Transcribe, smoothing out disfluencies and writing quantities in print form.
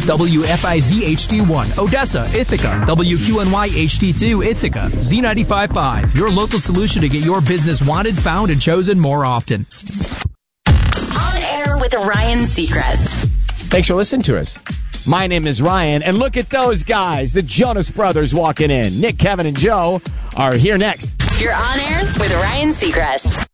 WFIZ HD1, Odessa, Ithaca, WQNY HD2, Ithaca, Z95.5, your local solution to get your business wanted, found, and chosen more often. On air with Ryan Seacrest. Thanks for listening to us. My name is Ryan, and look at those guys, the Jonas Brothers walking in. Nick, Kevin, and Joe are here next. You're on air with Ryan Seacrest.